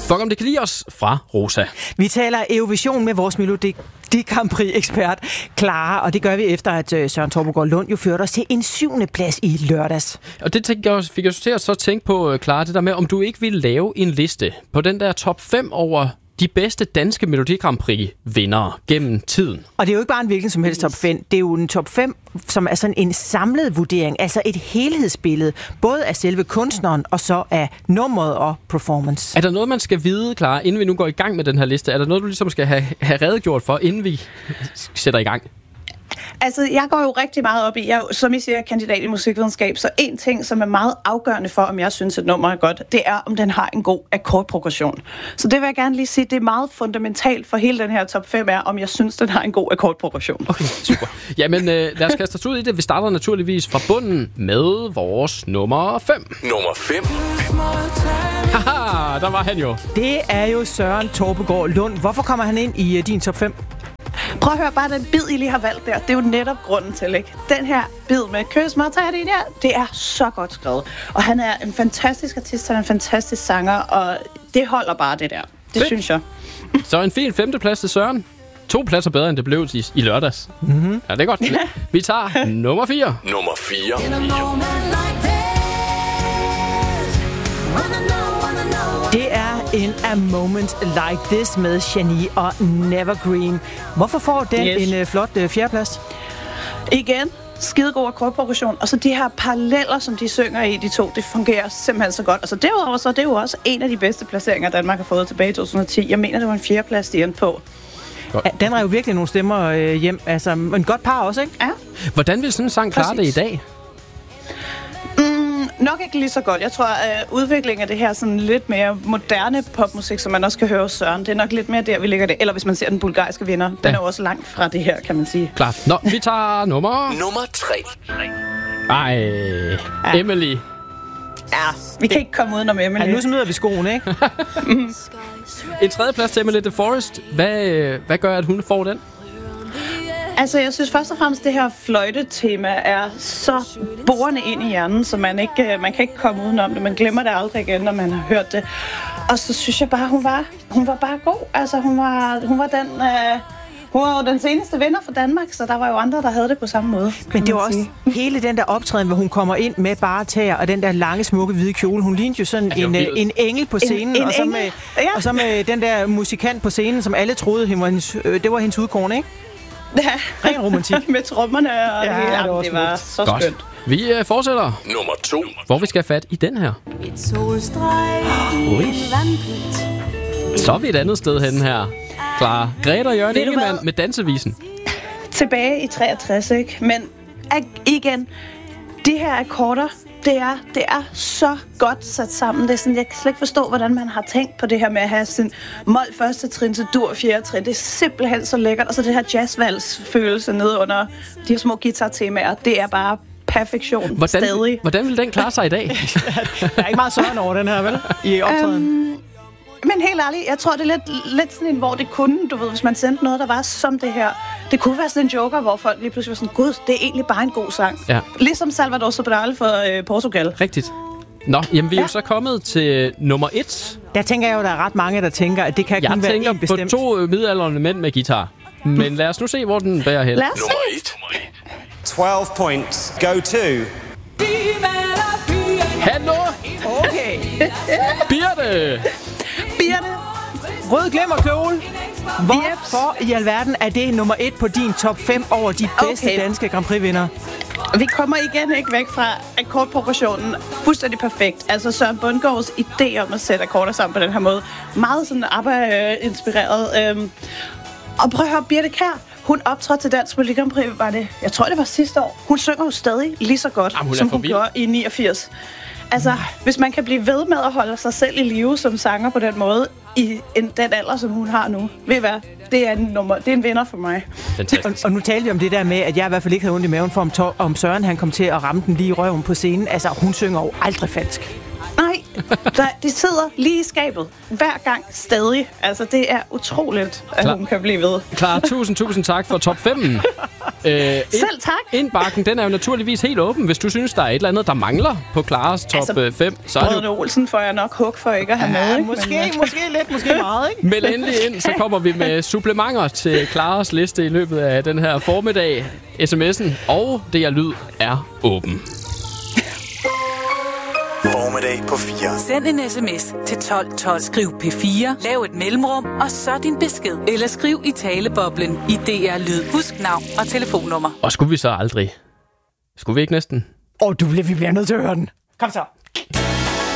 Fuck om det kan lide os fra Rosa. Vi taler Eurovision med vores Melodi Grand Prix-ekspert Clara, og det gør vi efter, at Søren Torpegaard Lund jo førte os til en 7. plads i lørdags. Og det fik jeg til at så tænke på, Clara, det der med, om du ikke ville lave en liste på den der top 5 over de bedste danske Melodi Grand Prix-vindere gennem tiden. Og det er jo ikke bare en hvilken som helst top 5. Det er jo en top 5, som er sådan en samlet vurdering, altså et helhedsbillede, både af selve kunstneren og så af nummeret og performance. Er der noget, man skal vide, Clara, inden vi nu går i gang med den her liste? Er der noget, du ligesom skal have redegjort for, inden vi sætter i gang? Altså, jeg går jo rigtig meget op i, som I siger, kandidat i musikvidenskab, så en ting, som er meget afgørende for, om jeg synes, et nummer er godt, det er, om den har en god akkordprogression. Så det vil jeg gerne lige sige, det er meget fundamentalt for hele den her top 5 er, om jeg synes, den har en god akkordprogression. Okay, super. Jamen, lad os kaste os ud i det. Vi starter naturligvis fra bunden med vores nummer 5. Nummer 5. Haha, der var han jo. Det er jo Søren Torpegaard Lund. Hvorfor kommer han ind i din top 5? Prøv at høre, bare den bid, I lige har valgt der, det er jo netop grunden til, ikke? Den her bid med Kys mig, tager det der, det er så godt skrevet. Og han er en fantastisk artist, han er en fantastisk sanger, og det holder bare det der. Det synes jeg. Så en fin 5. plads til Søren. 2 pladser bedre, end det blev i lørdags. Mm-hmm. Ja, det er godt. Vi tager nummer 4. Nummer 4. Det er en A Moment Like This med Shani og Nevergreen. Hvorfor får den en flot 4. plads? Igen, skidegod akkordprogression, og så de her paralleller, som de synger i, de to, det fungerer simpelthen så godt. Og så derudover, så er det jo også en af de bedste placeringer, Danmark har fået tilbage i 2010. Jeg mener, det var en 4. plads, de endte på. Ja, den er jo virkelig nogle stemmer hjem. Altså, en godt par også, ikke? Ja. Hvordan vil sådan en sang klare det i dag? Nok ikke lige så godt. Jeg tror, at udviklingen af det her sådan lidt mere moderne popmusik, som man også kan høre hos Søren, det er nok lidt mere der, vi ligger det. Eller hvis man ser den bulgarske vinder, den er jo også langt fra det her, kan man sige. Klart. Nå, vi tager nummer 3. Ej, Emily. Ja, vi kan ikke komme udenom Emily. Ja, nu smider vi skoene, ikke? En 3. plads til Emily The Forest. Hvad gør, at hun får den? Altså, jeg synes først og fremmest, det her fløjtetema er så borende ind i hjernen, så man kan ikke komme udenom det. Man glemmer det aldrig igen, når man har hørt det. Og så synes jeg bare, hun var bare god. Altså, hun var jo den seneste vinder for Danmark, så der var jo andre, der havde det på samme måde. Men det var også hele den der optræden, hvor hun kommer ind med bare tæer og den der lange, smukke, hvide kjole. Hun lignede jo sådan en engel på scenen, og så med den der musikant på scenen, som alle troede, det var hendes udkårne, ikke? Ja. Ren romantik. Med trommerne og det hele. Det var så godt. skønt. Vi fortsætter. Nummer 2. Hvor vi skal have fat i den her. Så er vi et andet sted henne her. Klar. Greta og Jørgen Ingemann med Dansevisen. Tilbage i 63, ikke? Men igen, de her akkorder, det er så godt sat sammen. Det er sådan, jeg kan slet ikke forstå, hvordan man har tænkt på det her med at have sin mol første trin til dur fjerde trin. Det er simpelthen så lækkert. Og så det her jazzvals-følelse nede under de her små guitar-temaer. Det er bare perfektion stadig. Hvordan vil den klare sig i dag? Der er ikke meget Søren over den her, vel? I optræden. Men helt ærligt, jeg tror, det er lidt sådan en, hvor det kunne, du ved, hvis man sendte noget, der var som det her. Det kunne være sådan en joker, hvor folk lige pludselig var sådan, gud, det er egentlig bare en god sang. Ja. Ligesom Salvador Sobral for Portugal. Rigtigt. Nå, jamen vi er jo så kommet til nummer 1. Der tænker jeg jo, der er ret mange, der tænker, at det kan kun være en bestemt. Jeg tænker på 2 midaldrende mænd med guitar. Men lad os nu se, hvor den bærer hen. Nummer 1. 12 points go to... Hallo! Okay. Birte! Rød glimmerkjole. Hvorfor i alverden er det nummer 1 på din top 5 over de bedste danske Grand Prix-vindere? Vi kommer igen ikke væk fra akkordprogressionen. Fuldstændig perfekt. Altså Søren Bundgaards idé om at sætte akkorder sammen på den her måde. Meget sådan ABBA-inspireret. Og prøv at høre, Birte Kjær, hun optrådte til Dansk Melodi Grand Prix, jeg tror det var sidste år. Hun synger jo stadig lige så godt, som hun gjorde i 89. Altså, hvis man kan blive ved med at holde sig selv i live som sanger på den måde, i den alder, som hun har nu, ved I hvad? Det er en vinder for mig. Og nu talte vi om det der med, at jeg i hvert fald ikke havde ondt i maven for, om Søren han kom til at ramme den lige i røven på scenen. Altså, hun synger jo aldrig falsk. Nej, de sidder lige i skabet. Hver gang stadig. Altså, det er utroligt, at hun kan blive ved. Klar, tusind tak for top 5. Selv tak. Indbakken, den er jo naturligvis helt åben. Hvis du synes, der er et eller andet, der mangler på Klares top 5, så er det Brødrene Olsen får jeg nok hug for ikke at have med. Ikke? Måske lidt, måske meget, ikke? Meld endelig ind, så kommer vi med supplementer til Klares liste i løbet af den her formiddag. SMS'en og DR Lyd er åben. Formiddag på 4. Send en sms til 1212. Skriv P4, lav et mellemrum, og så din besked. Eller skriv i taleboblen i DR Lyd. Husk navn og telefonnummer. Og skulle vi så aldrig? Skulle vi ikke næsten? Vi bliver nødt til at høre den. Kom så.